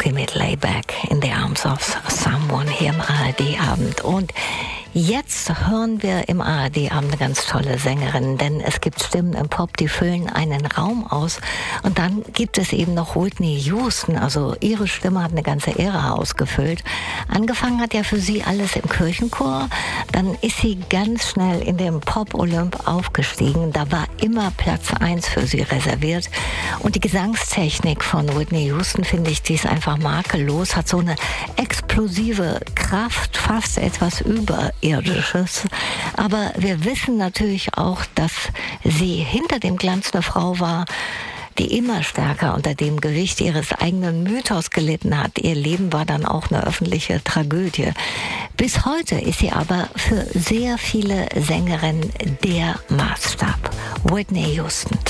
sie mit Lay Back in the Arms of Someone hier im ARD-Abend. Und jetzt hören wir im ARD-Abend eine ganz tolle Sängerin, denn es gibt Stimmen im Pop, die füllen einen Raum aus. Und dann gibt es eben noch Whitney Houston, also ihre Stimme hat eine ganze Ära ausgefüllt. Angefangen hat ja für sie alles im Kirchenchor, dann ist sie ganz schnell in den Pop-Olymp aufgestiegen. Da war immer Platz 1 für sie reserviert. Und die Gesangstechnik von Whitney Houston, finde ich, die ist einfach makellos, hat so eine explosive Kraft, fast etwas Überirdisches. Aber wir wissen natürlich auch, dass sie hinter dem Glanz eine Frau war, die immer stärker unter dem Gewicht ihres eigenen Mythos gelitten hat. Ihr Leben war dann auch eine öffentliche Tragödie. Bis heute ist sie aber für sehr viele Sängerinnen der Maßstab. Whitney Houston.